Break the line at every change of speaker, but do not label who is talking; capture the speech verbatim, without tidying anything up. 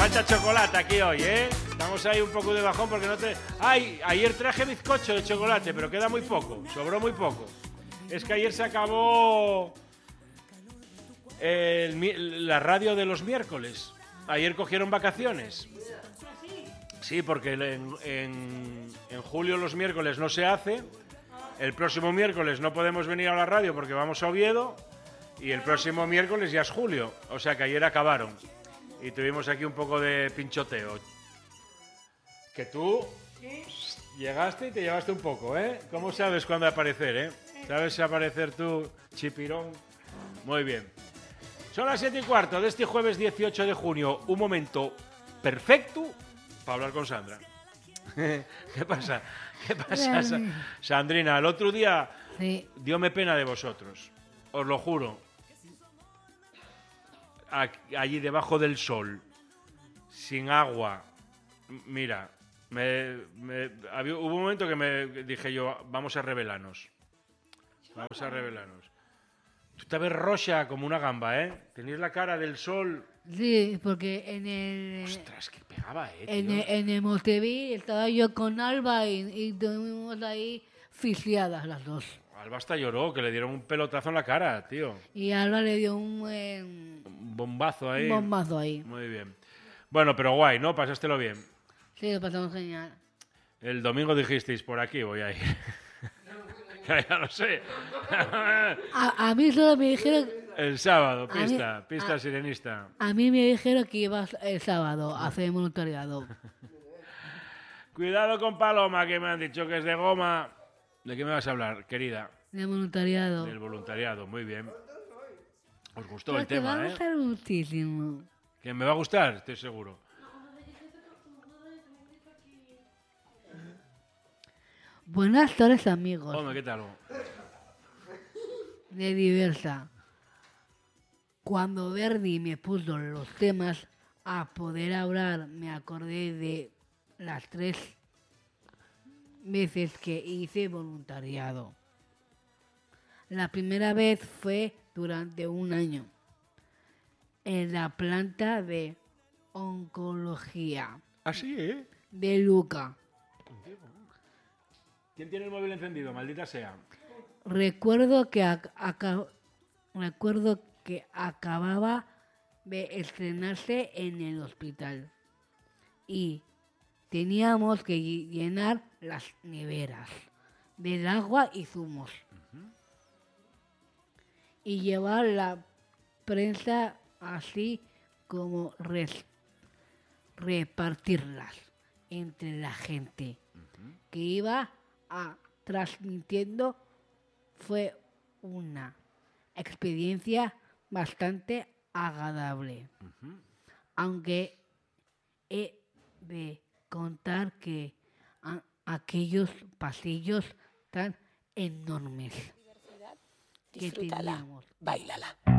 falta chocolate aquí hoy, ¿eh? Estamos ahí un poco de bajón porque no te... Ay, ayer traje bizcocho de chocolate, pero queda muy poco, sobró muy poco. Es que ayer se acabó el, la radio de los miércoles. Ayer cogieron vacaciones. Sí, porque en, en, en julio los miércoles no se hace. El próximo miércoles no podemos venir a la radio porque vamos a Oviedo. Y el próximo miércoles ya es julio. O sea que ayer acabaron. Y tuvimos aquí un poco de pinchoteo. Que tú llegaste y te llevaste un poco, ¿eh? ¿Cómo sabes cuándo aparecer, eh? ¿Sabes aparecer tú, chipirón? Muy bien. Son las siete y cuarto de este jueves dieciocho de junio. Un momento perfecto para hablar con Sandra. ¿Qué pasa? ¿Qué pasa, Sa- Sandrina? El otro día
Sí.
diome pena de vosotros. Os lo juro. A- allí debajo del sol, sin agua. M- Mira, me, me- había, hubo un momento que me dije yo, vamos a rebelarnos. Vamos a rebelarnos. Tú te ves roja como una gamba, ¿eh? Tenéis la cara del sol.
Sí, porque en el...
Ostras, que pegaba, ¿eh?
En
tío?
el, en el Monteví estaba yo con Alba y, y estuvimos ahí fisiadas las dos.
Alba hasta lloró, que le dieron un pelotazo en la cara, tío.
Y Alba le dio un, eh,
Un bombazo ahí.
un bombazo ahí.
Muy bien. Bueno, pero guay, ¿no? Pasástelo bien.
Sí, lo pasamos genial.
El domingo dijisteis, por aquí voy a ir. ya, ya lo sé.
A, a mí solo me dijeron...
El sábado,
A mí-
pista, pista
a-
sirenista.
A mí me dijeron que ibas el sábado a hacer voluntariado.
Cuidado con Paloma, que me han dicho que es de goma. ¿De qué me vas a hablar, querida?
De voluntariado.
Del voluntariado, muy bien. Os gustó
Pues
el
te va
tema,
a
¿eh?
gustar muchísimo.
Que me va a gustar, estoy seguro.
Buenas tardes, amigos.
Hombre, ¿qué tal?
De Diversa. Cuando Verdi me puso los temas a poder hablar, me acordé de las tres veces que hice voluntariado. La primera vez fue durante un año en la planta de oncología
Así, ¿eh?
de Luca.
¿Quién tiene el móvil encendido? Maldita sea.
Recuerdo que, ac- aca- recuerdo que acababa de estrenarse en el hospital y teníamos que lle- llenar las neveras del agua y zumos y llevar la prensa así como res- repartirlas entre la gente que iba a transmitiendo. Fue una experiencia bastante agradable, aunque he de contar que a- aquellos pasillos tan enormes que
Disfrútala,
teníamos
báilala.